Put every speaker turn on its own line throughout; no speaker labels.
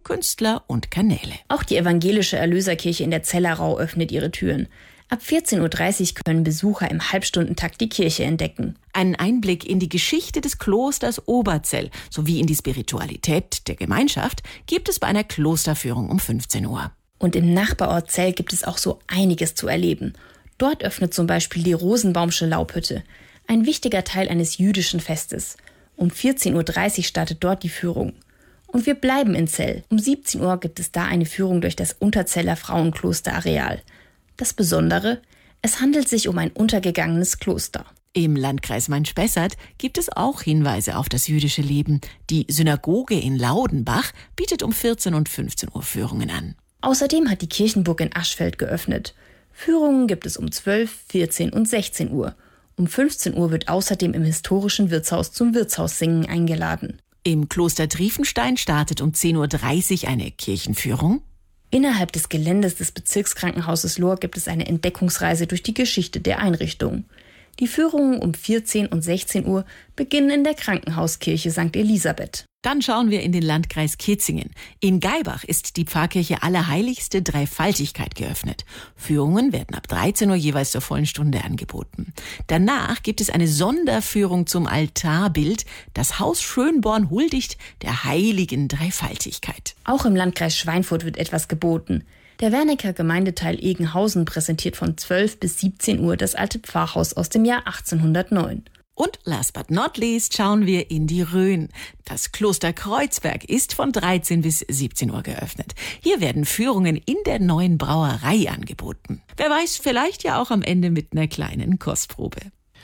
Künstler und Kanäle.
Auch die evangelische Erlöserkirche in der Zellerau öffnet ihre Türen. Ab 14.30 Uhr können Besucher im Halbstundentakt die Kirche entdecken.
Einen Einblick in die Geschichte des Klosters Oberzell sowie in die Spiritualität der Gemeinschaft gibt es bei einer Klosterführung um 15 Uhr.
Und im Nachbarort Zell gibt es auch so einiges zu erleben. Dort öffnet zum Beispiel die Rosenbaumsche Laubhütte, ein wichtiger Teil eines jüdischen Festes. Um 14.30 Uhr startet dort die Führung. Und wir bleiben in Zell. Um 17 Uhr gibt es da eine Führung durch das Unterzeller Frauenkloster-Areal. Das Besondere, es handelt sich um ein untergegangenes Kloster.
Im Landkreis Main-Spessart gibt es auch Hinweise auf das jüdische Leben. Die Synagoge in Laudenbach bietet um 14 und 15 Uhr Führungen an.
Außerdem hat die Kirchenburg in Aschfeld geöffnet. Führungen gibt es um 12, 14 und 16 Uhr. Um 15 Uhr wird außerdem im historischen Wirtshaus zum Wirtshaussingen eingeladen.
Im Kloster Triefenstein startet um 10.30 Uhr eine Kirchenführung.
Innerhalb des Geländes des Bezirkskrankenhauses Lohr gibt es eine Entdeckungsreise durch die Geschichte der Einrichtung. Die Führungen um 14 und 16 Uhr beginnen in der Krankenhauskirche St. Elisabeth.
Dann schauen wir in den Landkreis Kitzingen. In Gaibach ist die Pfarrkirche Allerheiligste Dreifaltigkeit geöffnet. Führungen werden ab 13 Uhr jeweils zur vollen Stunde angeboten. Danach gibt es eine Sonderführung zum Altarbild. Das Haus Schönborn huldigt der heiligen Dreifaltigkeit.
Auch im Landkreis Schweinfurt wird etwas geboten. Der Wernicker Gemeindeteil Egenhausen präsentiert von 12 bis 17 Uhr das alte Pfarrhaus aus dem Jahr 1809.
Und last but not least schauen wir in die Rhön. Das Kloster Kreuzberg ist von 13 bis 17 Uhr geöffnet. Hier werden Führungen in der neuen Brauerei angeboten. Wer weiß, vielleicht ja auch am Ende mit einer kleinen Kostprobe.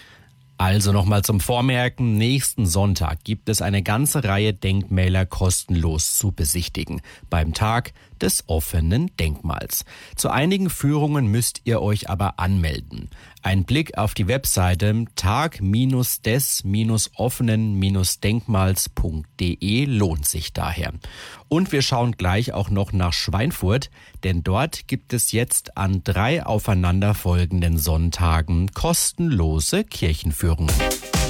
Also nochmal zum Vormerken, nächsten Sonntag gibt es eine ganze Reihe Denkmäler kostenlos zu besichtigen, beim Tag des offenen Denkmals. Zu einigen Führungen müsst ihr euch aber anmelden. Ein Blick auf die Webseite tag-des-offenen-denkmals.de lohnt sich daher. Und wir schauen gleich auch noch nach Schweinfurt, denn dort gibt es jetzt an 3 aufeinanderfolgenden Sonntagen kostenlose Kirchenführungen.